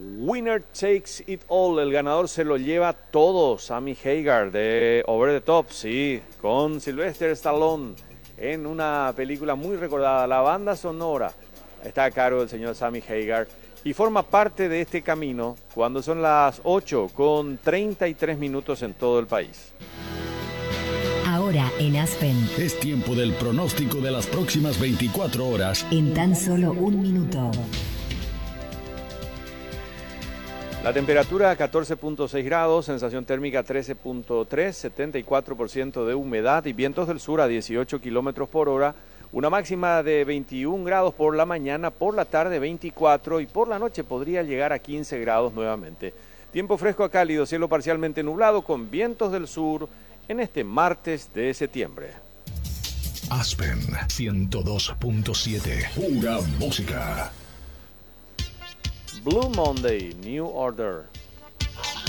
Winner Takes It All, el ganador se lo lleva todo. Sammy Hagar de Over the Top, sí, con Sylvester Stallone en una película muy recordada. La banda sonora está a cargo del señor Sammy Hagar y forma parte de este camino cuando son las 8:33 en todo el país. Ahora en Aspen. Es tiempo del pronóstico de las próximas 24 horas. En tan solo un minuto. La temperatura 14.6 grados, sensación térmica 13.3, 74% de humedad y vientos del sur a 18 kilómetros por hora. Una máxima de 21 grados por la mañana, por la tarde 24 y por la noche podría llegar a 15 grados nuevamente. Tiempo fresco a cálido, cielo parcialmente nublado con vientos del sur en este martes de septiembre. Aspen 102.7. Pura música. Blue Monday, New Order.